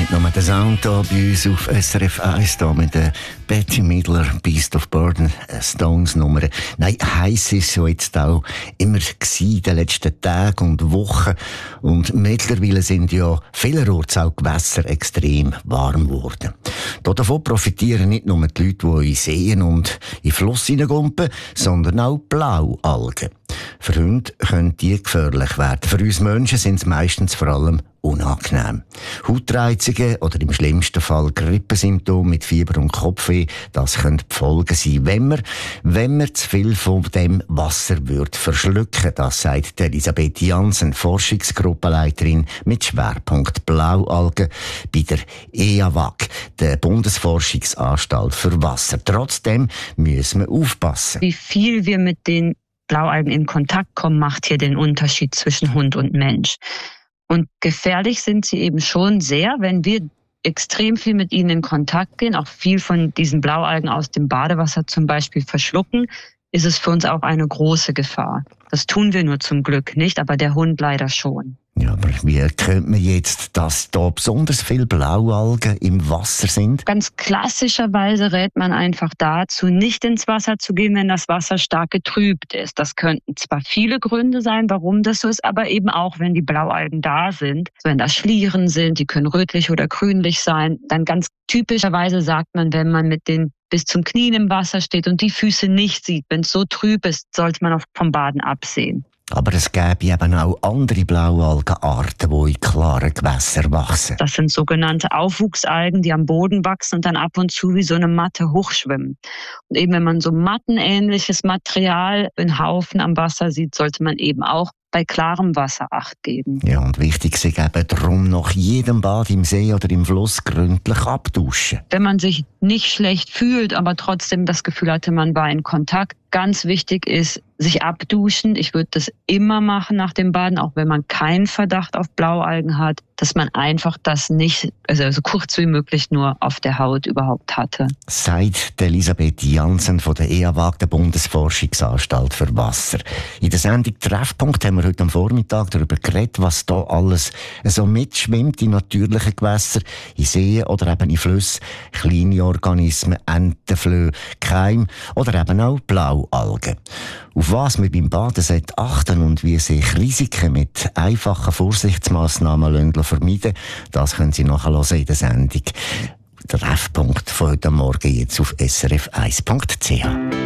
Nicht nur der Sound hier bei uns auf SRF 1 hier mit der Bette Midler, Beast of Burden, Stones Nummer. Nein, heiß ist so jetzt auch immer gewesen, in den letzten Tagen und Wochen. Und mittlerweile sind ja vielerorts auch Gewässer extrem warm geworden. Davon profitieren nicht nur die Leute, die in Seen und in Flüsse hineingumpen, sondern auch Blaualgen. Für Hunde können die gefährlich werden. Für uns Menschen sind es meistens vor allem unangenehm. Hautreizungen oder im schlimmsten Fall Grippesymptome mit Fieber und Kopfweh, das können die Folgen sein, wenn man zu viel von dem Wasser verschlucken. Das sagt Elisabeth Jansen, Forschungsgruppenleiterin mit Schwerpunkt Blaualgen bei der EAWAG, der Bundesforschungsanstalt für Wasser. Trotzdem müssen wir aufpassen. Wie viel wir mit den Blaualgen in Kontakt kommen, macht hier den Unterschied zwischen Hund und Mensch. Und gefährlich sind sie eben schon sehr, wenn wir extrem viel mit ihnen in Kontakt gehen, auch viel von diesen Blaualgen aus dem Badewasser zum Beispiel verschlucken, ist es für uns auch eine große Gefahr. Das tun wir nur zum Glück nicht, aber der Hund leider schon. Ja, aber wie erkennt man jetzt, dass da besonders viele Blaualgen im Wasser sind? Ganz klassischerweise rät man einfach dazu, nicht ins Wasser zu gehen, wenn das Wasser stark getrübt ist. Das könnten zwar viele Gründe sein, warum das so ist, aber eben auch, wenn die Blaualgen da sind. Wenn da Schlieren sind, die können rötlich oder grünlich sein, dann ganz typischerweise sagt man, wenn man mit den bis zum Knien im Wasser steht und die Füße nicht sieht, wenn es so trüb ist, sollte man auch vom Baden absehen. Aber es gäbe eben auch andere Blaualgenarten, die in klaren Gewässern wachsen. Das sind sogenannte Aufwuchsalgen, die am Boden wachsen und dann ab und zu wie so eine Matte hochschwimmen. Und eben wenn man so mattenähnliches Material in Haufen am Wasser sieht, sollte man eben auch bei klarem Wasser Acht geben. Ja, und wichtig ist eben darum nach jedem Bad im See oder im Fluss gründlich abduschen. Wenn man sich nicht schlecht fühlt, aber trotzdem das Gefühl hatte, man war in Kontakt, ganz wichtig ist, sich abduschen. Ich würde das immer machen nach dem Baden, auch wenn man keinen Verdacht auf Blaualgen hat, dass man einfach das nicht, also so kurz wie möglich nur auf der Haut überhaupt hatte. Sagt Elisabeth Jansen von der EAWAG, der Bundesforschungsanstalt für Wasser. In der Sendung Treffpunkt haben wir heute am Vormittag darüber geredet, was da alles so mitschwimmt in natürlichen Gewässern, in Seen oder eben in Flüssen. Kleine Organismen, Entenflöhe, Keime oder eben auch Blaualgen. Auf was man beim Baden achten und wie sich Risiken mit einfachen Vorsichtsmaßnahmen vermeiden, das können Sie nachhören in der Sendung. Der Treffpunkt von heute Morgen jetzt auf srf1.ch.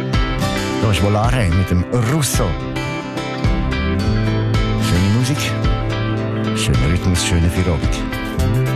Da ist Volare mit dem Russo. Schöne Musik, schöner Rhythmus, schöne Feierabend.